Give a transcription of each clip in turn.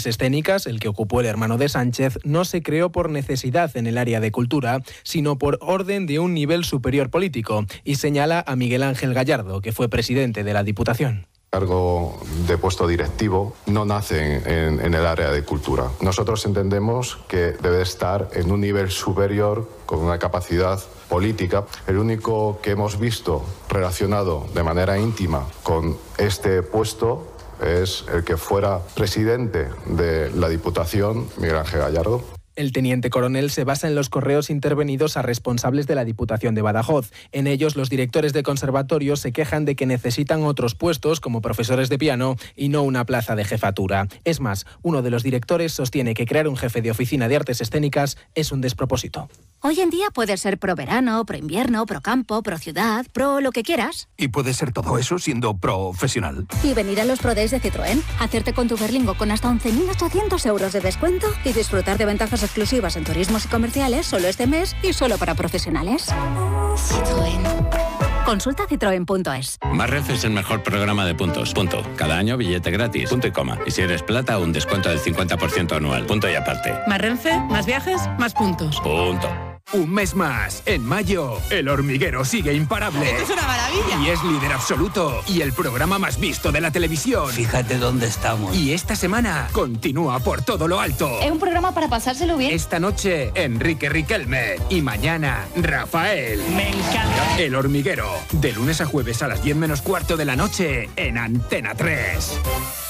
Escénicas, el que ocupó el hermano de Sánchez, no se creó por necesidad en el área de cultura, sino por orden de un nivel superior político, y señala a Miguel Ángel Gallardo, que fue presidente de la Diputación. Cargo de puesto directivo no nace en el área de cultura. Nosotros entendemos que debe estar en un nivel superior con una capacidad política. El único que hemos visto relacionado de manera íntima con este puesto es el que fuera presidente de la Diputación, Miguel Ángel Gallardo. El teniente coronel se basa en los correos intervenidos a responsables de la Diputación de Badajoz. En ellos, los directores de conservatorios se quejan de que necesitan otros puestos, como profesores de piano, y no una plaza de jefatura. Es más, uno de los directores sostiene que crear un jefe de oficina de artes escénicas es un despropósito. Hoy en día puedes ser pro verano, pro invierno, pro campo, pro ciudad, pro lo que quieras. Y puedes ser todo eso siendo profesional. Y venir a los Pro Days de Citroën, hacerte con tu Berlingo con hasta 11.800 euros de descuento y disfrutar de ventajas exclusivas en turismos y comerciales solo este mes y solo para profesionales. Citroën. Consulta citroen.es. Más Renfe es el mejor programa de puntos. Punto. Cada año billete gratis. Punto y coma. Y si eres plata, un descuento del 50% anual. Punto y aparte. Más Renfe, más viajes, más puntos. Punto. Un mes más. En mayo, El Hormiguero sigue imparable. ¡Esto es una maravilla! Y es líder absoluto. Y el programa más visto de la televisión. Fíjate dónde estamos. Y esta semana continúa por todo lo alto. Es un programa para pasárselo bien. Esta noche, Enrique Riquelme. Y mañana, Rafael. Me encanta. El Hormiguero. De lunes a jueves a las 10 menos cuarto de la noche en Antena 3.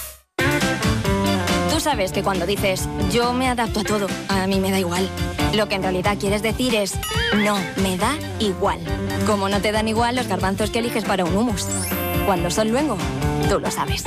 Tú sabes que cuando dices yo me adapto a todo, a mí me da igual. Lo que en realidad quieres decir es no, me da igual. Como no te dan igual los garbanzos que eliges para un hummus. Cuando son luengo, tú lo sabes.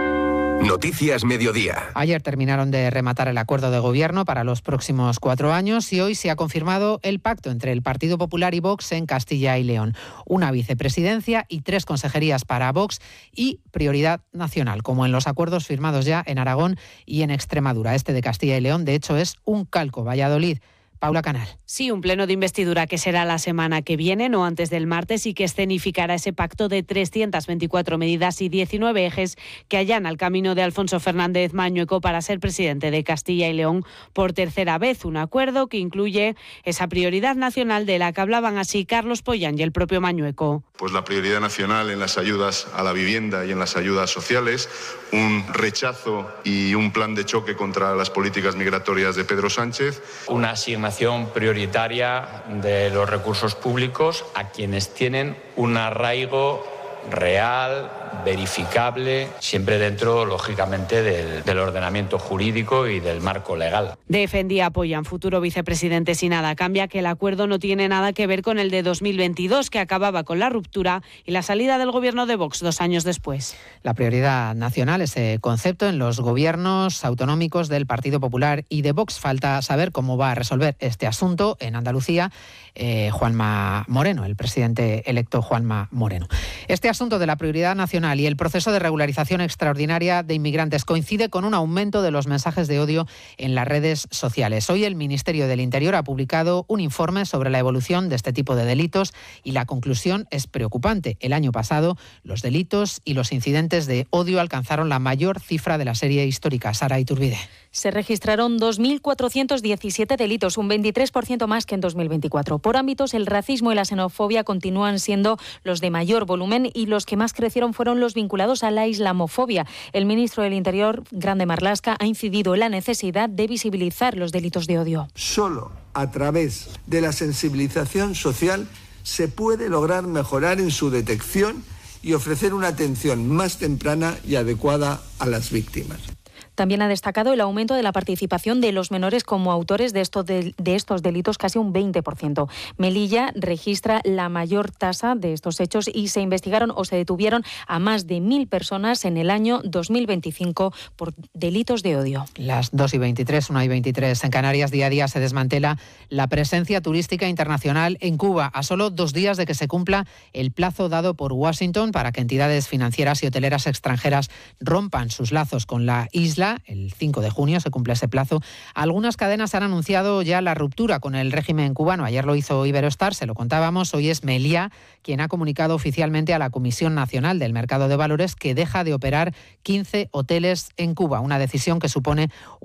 Noticias Mediodía. Ayer terminaron de rematar el acuerdo de gobierno para los próximos 4 años y hoy se ha confirmado el pacto entre el Partido Popular y Vox en Castilla y León. Una vicepresidencia y 3 consejerías para Vox y prioridad nacional, como en los acuerdos firmados ya en Aragón y en Extremadura. Este de Castilla y León, de hecho, es un calco. Valladolid. Paula Canal. Sí, un pleno de investidura que será la semana que viene, no antes del martes, y que escenificará ese pacto de 324 medidas y 19 ejes que allana el camino de Alfonso Fernández Mañueco para ser presidente de Castilla y León por tercera vez. Un acuerdo que incluye esa prioridad nacional de la que hablaban así Carlos Pollán y el propio Mañueco. Pues la prioridad nacional en las ayudas a la vivienda y en las ayudas sociales, un rechazo y un plan de choque contra las políticas migratorias de Pedro Sánchez. Una asignación prioritaria de los recursos públicos a quienes tienen un arraigo real, verificable, siempre dentro, lógicamente, del ordenamiento jurídico y del marco legal. Defendía Pollán, futuro vicepresidente, si nada cambia, que el acuerdo no tiene nada que ver con el de 2022, que acababa con la ruptura y la salida del gobierno de Vox 2 años después. La prioridad nacional, ese concepto en los gobiernos autonómicos del Partido Popular y de Vox. Falta saber cómo va a resolver este asunto en Andalucía Juanma Moreno, el presidente electo Juanma Moreno. Este asunto de la prioridad nacional y el proceso de regularización extraordinaria de inmigrantes coincide con un aumento de los mensajes de odio en las redes sociales. Hoy el Ministerio del Interior ha publicado un informe sobre la evolución de este tipo de delitos y la conclusión es preocupante. El año pasado los delitos y los incidentes de odio alcanzaron la mayor cifra de la serie histórica. Sara Iturbide. Se registraron 2.417 delitos, un 23% más que en 2024. Por ámbitos, el racismo y la xenofobia continúan siendo los de mayor volumen y los que más crecieron fueron los vinculados a la islamofobia. El ministro del Interior, Grande Marlaska, ha incidido en la necesidad de visibilizar los delitos de odio. Solo a través de la sensibilización social se puede lograr mejorar en su detección y ofrecer una atención más temprana y adecuada a las víctimas. También ha destacado el aumento de la participación de los menores como autores de estos delitos, casi un 20%. Melilla registra la mayor tasa de estos hechos y se investigaron o se detuvieron a más de 1.000 personas en el año 2025 por delitos de odio. Las 2:23, 1:23 en Canarias. Día a día se desmantela la presencia turística internacional en Cuba, a solo 2 días de que se cumpla el plazo dado por Washington para que entidades financieras y hoteleras extranjeras rompan sus lazos con la isla. El 5 de junio se cumple ese plazo. Algunas cadenas han anunciado ya la ruptura con el régimen cubano. Ayer lo hizo Iberostar, se lo contábamos. Hoy es Meliá quien ha comunicado oficialmente a la Comisión Nacional del Mercado de Valores que deja de operar 15 hoteles en Cuba. Una decisión que supone